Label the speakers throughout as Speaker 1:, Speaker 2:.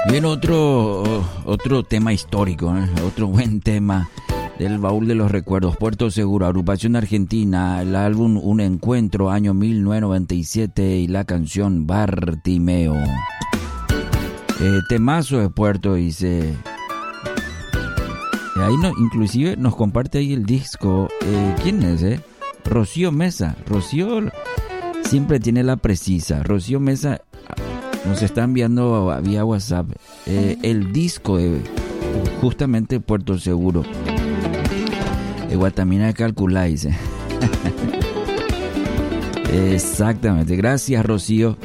Speaker 1: Bien, otro tema histórico, otro buen tema del baúl de los recuerdos. Puerto Seguro, agrupación argentina, el álbum Un Encuentro, año 1997, y la canción Bartimeo. Temazo de Puerto, dice. Ahí inclusive nos comparte ahí el disco. ¿Quién es? Rocío Mesa. Rocío siempre tiene la precisa. Rocío Mesa nos está enviando vía WhatsApp el disco de justamente Puerto Seguro. Guatamina de calcular, dice. Exactamente. Gracias, Rocío.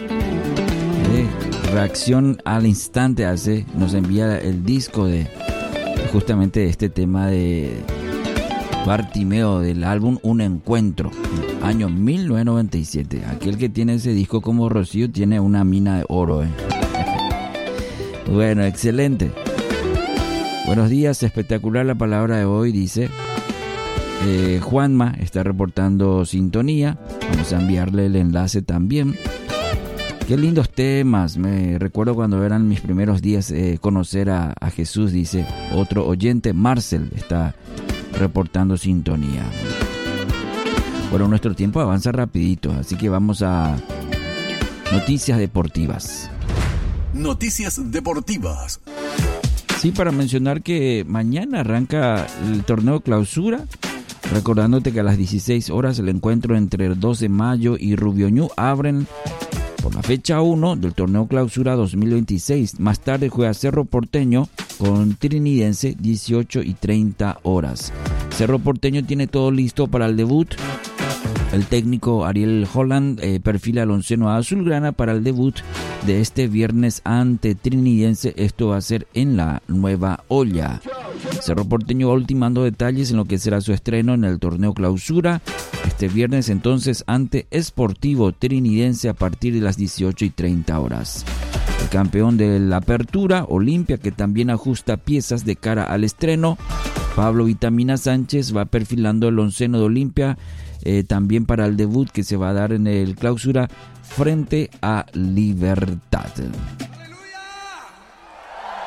Speaker 1: Reacción al instante nos envía el disco de justamente este tema de Bartimeo, del álbum Un Encuentro, año 1997. Aquel que tiene ese disco como Rocío tiene una mina de oro. Bueno, excelente. Buenos días, espectacular la palabra de hoy, dice. Juanma está reportando sintonía. Vamos a enviarle el enlace también. Qué lindos temas. Me recuerdo cuando eran mis primeros días conocer a Jesús, dice otro oyente. Marcel está reportando sintonía. Bueno, nuestro tiempo avanza rapidito, así que vamos a noticias deportivas.
Speaker 2: Noticias deportivas.
Speaker 1: Sí, para mencionar que mañana arranca el torneo Clausura. Recordándote que a las 16 horas el encuentro entre el 2 de mayo y Rubioñú abren por la fecha 1 del torneo Clausura 2026. Más tarde juega Cerro Porteño con Trinidense, 18 y 30 horas. Cerro Porteño tiene todo listo para el debut. El técnico Ariel Holland perfila al onceno azulgrana para el debut de este viernes ante Trinidense. Esto va a ser en la Nueva Olla. Cerro Porteño va ultimando detalles en lo que será su estreno en el torneo Clausura este viernes entonces ante Sportivo Trinidense a partir de las 18 y 30 horas. El campeón de la Apertura, Olimpia, que también ajusta piezas de cara al estreno, Pablo Vitamina Sánchez, va perfilando el onceno de Olimpia también para el debut que se va a dar en el Clausura frente a Libertad.